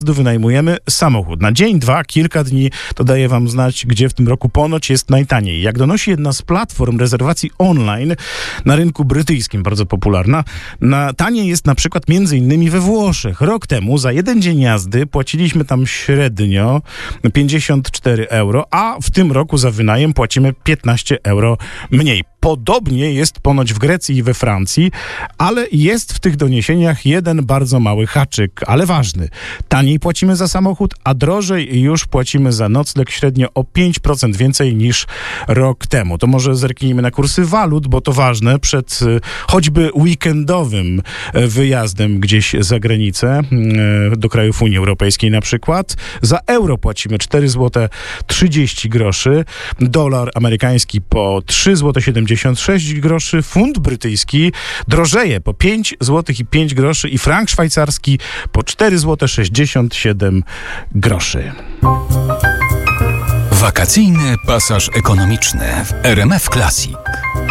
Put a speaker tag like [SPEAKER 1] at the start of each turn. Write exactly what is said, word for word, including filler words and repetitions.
[SPEAKER 1] wynajmujemy samochód. Na dzień, dwa, kilka dni to daje wam znać, gdzie w tym roku ponoć jest najtaniej. Jak donosi jedna z platform rezerwacji online na rynku brytyjskim, bardzo popularna, na taniej jest na przykład między innymi we Włoszech. Rok temu za jeden dzień jazdy płaciliśmy tam średnio pięćdziesiąt cztery euro, a w tym roku za wynajem płacimy piętnaście euro mniej. Podobnie jest ponoć w Grecji i we Francji, ale jest w tych doniesieniach jeden bardzo mały haczyk, ale ważny. Taniej płacimy za samochód, a drożej już płacimy za nocleg średnio o pięć procent więcej niż rok temu. To może zerknijmy na kursy walut, bo to ważne przed choćby weekendowym wyjazdem gdzieś za granicę, do krajów Unii Europejskiej na przykład. Za euro płacimy cztery złote trzydzieści groszy, dolar amerykański po trzy złote siedemdziesiąt sześć groszy, funt brytyjski drożeje po pięć złotych i pięć groszy i frank szwajcarski po cztery złote sześćdziesiąt siedem groszy.
[SPEAKER 2] Wakacyjny pasaż ekonomiczny w R M F Classic.